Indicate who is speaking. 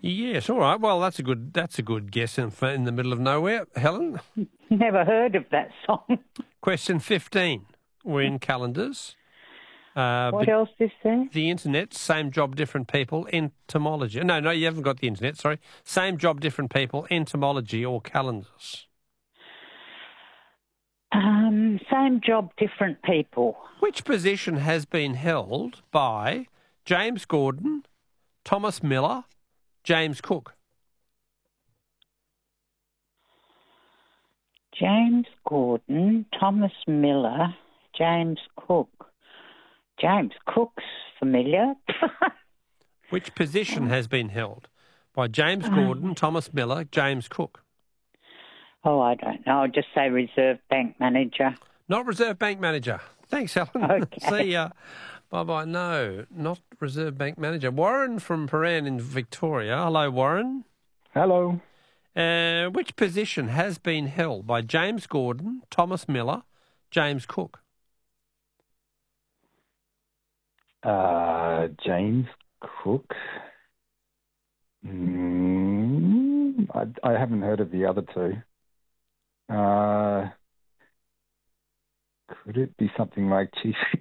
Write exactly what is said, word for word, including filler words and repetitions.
Speaker 1: Yes, all right. Well, that's a good that's a good guess in, in the middle of nowhere. Helen?
Speaker 2: Never heard of that song.
Speaker 1: Question fifteen. We're in calendars. Uh,
Speaker 2: What
Speaker 1: the,
Speaker 2: else is there?
Speaker 1: the internet, same job, different people, entomology. No, no, you haven't got the internet, sorry. Same job, different people, entomology or calendars.
Speaker 2: Um, same job, different people.
Speaker 1: Which position has been held by James Gordon, Thomas Miller, James Cook?
Speaker 2: James Gordon, Thomas Miller, James Cook. James Cook's familiar.
Speaker 1: Which position has been held by James Gordon, Thomas Miller, James Cook?
Speaker 2: Oh, I don't know. I'll just say Reserve Bank Manager.
Speaker 1: Not Reserve Bank Manager. Thanks, Helen.
Speaker 2: Okay.
Speaker 1: See ya. Bye-bye. No, not Reserve Bank Manager. Warren from Paran in Victoria. Hello, Warren.
Speaker 3: Hello.
Speaker 1: Uh, which position has been held by James Gordon, Thomas Miller, James Cook?
Speaker 3: Uh, James Cook. Mm, I, I haven't heard of the other two. Uh, could it be something like chief